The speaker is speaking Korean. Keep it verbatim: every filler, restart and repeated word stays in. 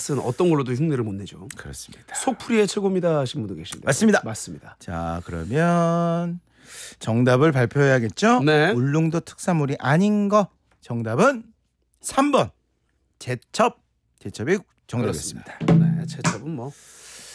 맛은 어떤 걸로도 흉내를 못 내죠. 그렇습니다. 속풀이의 최고입니다 하신 분도 계신데. 맞습니다. 맞습니다. 자, 그러면 정답을 발표해야겠죠? 네. 울릉도 특산물이 아닌 거 정답은 삼 번 제첩. 제첩이 정답이었습니다. 네, 제첩은 뭐